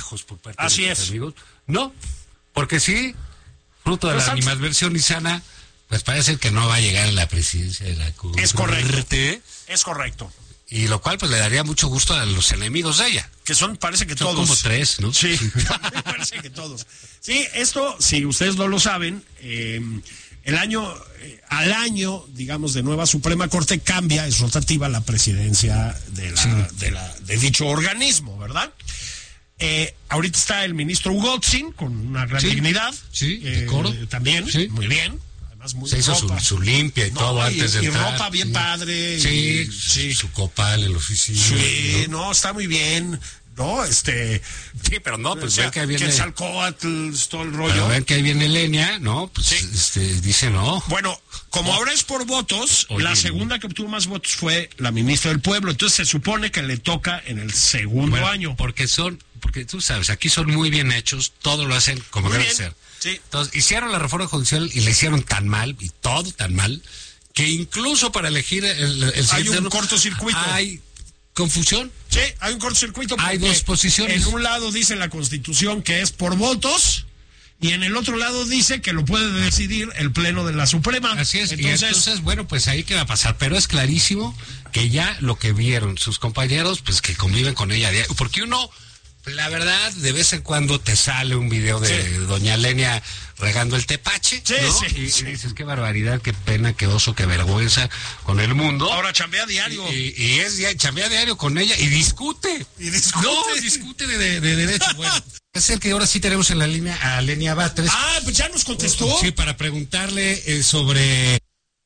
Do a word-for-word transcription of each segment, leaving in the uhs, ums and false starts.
bajos por parte Así de sus es. amigos. No, porque sí, fruto de Los la Santos- animadversión insana, pues parece que no va a llegar a la presidencia de la Corte. Es correcto. Es correcto. Y lo cual pues le daría mucho gusto a los enemigos de ella. Que son, parece que Son todos. como tres, ¿no? Sí, parece que todos. Sí, esto, si ustedes no lo saben, eh, el año, eh, al año, digamos, de nueva Suprema Corte cambia, es rotativa la presidencia de, la, Sí. de, la, de dicho organismo, ¿verdad? Eh, ahorita está el ministro Ugotzin, con una gran Sí, dignidad. sí, eh, decoro. También, Sí. muy bien. Además, muy Se hizo su, ropa. su limpia y No, todo y- antes de y entrar. ropa bien sí. padre, Sí, y- su, sí. su copal en la oficina. Sí, ¿no? no, está muy bien. No, este. Sí, pero no, pues o sea, ven que ahí viene. Quetzalcóatl, todo el rollo. Pero ven que ahí viene Lenia, ¿no? Pues Sí. este, dice no. Bueno, como ahora es por votos, Oye, la segunda que obtuvo más votos fue la ministra del Pueblo. Entonces se supone que le toca en el segundo Bueno, año. Porque son, porque tú sabes, aquí son muy bien hechos, todo lo hacen como Muy debe bien, ser. sí. Entonces, hicieron la reforma judicial y la hicieron tan mal, y todo tan mal, que incluso para elegir el, el Hay siguiente un año, cortocircuito. hay confusión. Sí, hay un cortocircuito. Hay porque dos posiciones. En un lado dice la Constitución que es por votos y en el otro lado dice que lo puede decidir el Pleno de la Suprema. Así es, Entonces, y entonces, bueno, pues ahí qué va a pasar, pero es clarísimo que ya lo que vieron sus compañeros, pues que conviven con ella, diario, porque uno, la verdad, de vez en cuando te sale un video de Sí. doña Lenia regando el tepache, Sí, ¿no? sí, y, sí. y dices, qué barbaridad, qué pena, qué oso, qué vergüenza con el mundo. ahora chambea diario. Y, y es dia- chambea diario con ella y discute. Y discute. No, discute de, de, de derecho. Bueno, es el que ahora sí tenemos en la línea a Lenia Batres. Ah, pues ya nos contestó. Sí, para preguntarle eh, sobre...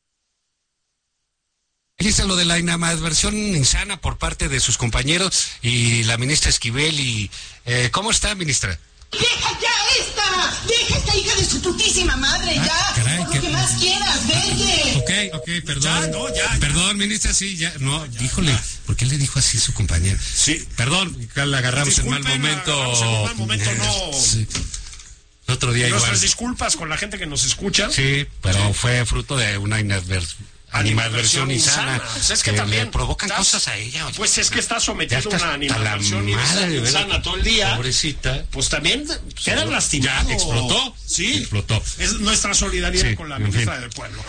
Dice lo de la animadversión insana por parte de sus compañeros y la ministra Esquivel. y eh, ¿Cómo está, ministra? ¡Deja ya esta! ¡Deja esta hija de su putísima madre! Ah, ¡Ya! caray, Por qué- lo que más quieras, vete. Ok, ok, perdón. Ya, no, ya, ya. Perdón, ministra, sí, ya. No, díjole, ¿por qué le dijo así a su compañera? Sí. Perdón, que la agarramos en mal Disculpen, momento. agarramos en mal momento, no. Sí. Otro día igual. Nuestras disculpas con la gente que nos escucha. Sí, pero fue fruto de una inadvers- animadversión insana. Pues es que también le provocan estás- cosas a ella. oye. Pues es que está Ya sometido a está una hasta la animadversión madre, insana, ¿verdad? insana todo el día. Pobrecita. Pues también queda lastimado. Ya explotó. Sí. Explotó. Es nuestra solidaridad Sí, con la en ministra fin. del Pueblo.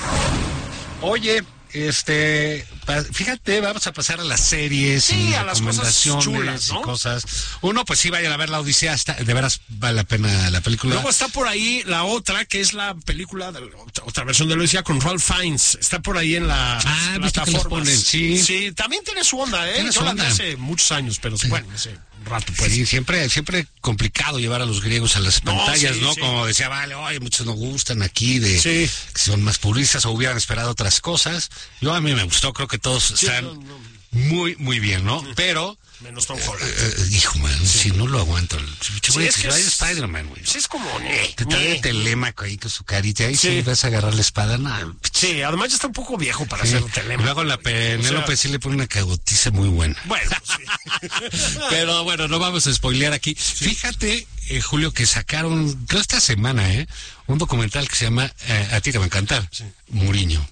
Oye, este, pa- fíjate, vamos a pasar a las series Sí, y a las cosas recomendaciones chulas, ¿no? y cosas. Uno, pues sí, vayan a ver La Odisea, está, de veras vale la pena la película. Luego está por ahí la otra, que es la película, de, otra, otra versión de lo decía con Ralph Fiennes. Está por ahí en las Ah, viste que los plataformas. ponen, sí. Sí, también tiene su onda, ¿eh? Tiene Yo su la vi onda. hace muchos años, pero bueno, hace un rato, pues. Sí, siempre, siempre complicado llevar a los griegos a las No, pantallas, sí, ¿no? sí. Como decía, vale, oye, muchos no gustan aquí de Sí. que son más puristas o hubieran esperado otras cosas. Yo a mí me gustó, creo que todos Sí, están no, no. muy, muy bien, ¿no? Pero, Menos Tom Holland. eh, hijo, man, si no lo aguanto. Sí, Güey, es si que vaya es- Spider-Man, güey. Sí, es como... ñe, Te trae ñe. el telémaco ahí con su carita y Sí. si vas a agarrar la espada, no. Sí, además ya está un poco viejo para Sí. hacer Y teléfono. luego la Penélope O sea, sí le pone una cagotiza muy buena. Bueno, sí. Pero bueno, no vamos a spoilear aquí. Fíjate, eh, Julio, que sacaron, creo esta semana, ¿eh? Un documental que se llama, eh, a ti te va a encantar, Muriño.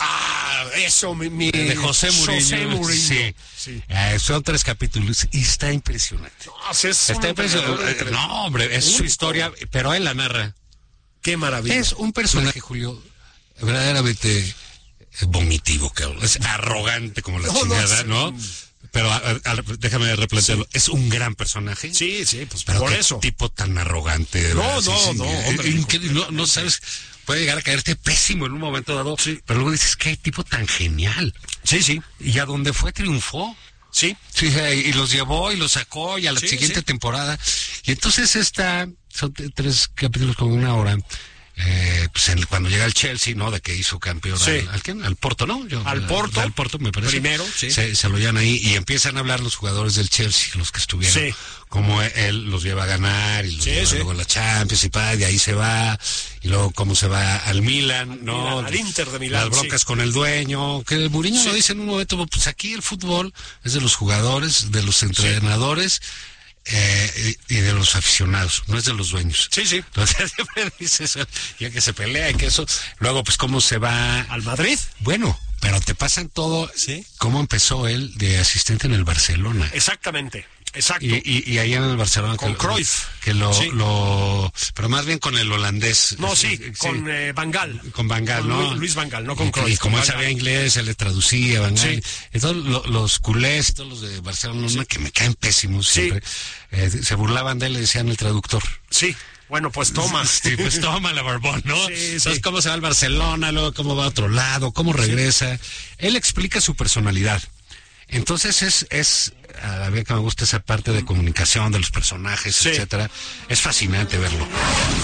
Ah, eso, mi... mi- De José Mourinho. José Mourinho. Sí. Sí. Eh, son tres capítulos y está impresionante. No, sí, es Está un impresionante. emprendedor Eh, No, hombre, es su único. historia, pero él la narra. Qué maravilla. Es un personaje, Julio, verdaderamente eh, vomitivo, cabrón. Es arrogante como la No, no, chingada, es- ¿no? Pero a- a- déjame replantearlo. Es un gran personaje. Sí, sí, pues Pero por qué eso. tipo tan arrogante. de No, verdad, no, sí, sí, no, eh, hombre, increíble, no, no sabes, puede llegar a caerte pésimo en un momento dado, pero luego dices, qué tipo tan genial. Sí, sí. Y a donde fue triunfó. Sí. Sí, eh, y los llevó y los sacó y a la Sí, siguiente sí. temporada. Y entonces esta, son t- tres capítulos con una hora. Eh, pues en el- cuando llega el Chelsea, ¿no? De que hizo campeón Sí. al, ¿al quién? Al Porto, ¿no? Yo, Al eh, Porto. Al Porto, me parece. Primero, sí. Se, se lo llevan ahí y empiezan a hablar los jugadores del Chelsea, los que estuvieron. Sí. Cómo él los lleva a ganar y los Sí, lleva sí. luego a la Champions y pa, de ahí se va. Y luego cómo se va al Milan, ¿no? Milan, al Inter de Milán, Las broncas sí. con el dueño. Que el Mourinho Sí. lo dice en un momento, pues aquí el fútbol es de los jugadores, de los entrenadores. Eh, y, y de los aficionados, no es de los dueños. Sí, sí. Entonces siempre dice eso, ya que se pelea y que eso, luego pues cómo se va ¿Al Madrid? bueno, pero te pasan todo, Sí. cómo empezó él de asistente en el Barcelona. Exactamente. Exacto. Y, y, y ahí en el Barcelona. Con que, Cruyff. Que lo, Sí. lo... Pero más bien con el holandés. No, sí, sí, con eh, Van Gaal. Con Van Gaal, con ¿no? Luis, Luis Van Gaal, no con Y, Cruyff. y como con él Van sabía Gaal. inglés, él le traducía Van Gaal. Sí. Entonces lo, los culés, todos los de Barcelona, Sí. que me caen pésimos Sí. siempre, eh, se burlaban de él, le decían el traductor. Sí, bueno, pues toma. Sí, pues toma la Barbón, ¿no? Sí, sí. Entonces, cómo se va al Barcelona, luego cómo va a otro lado, cómo regresa. Él explica su personalidad. Entonces es, es, a la vez que me gusta esa parte de comunicación de los personajes, Sí. etcétera, es fascinante verlo.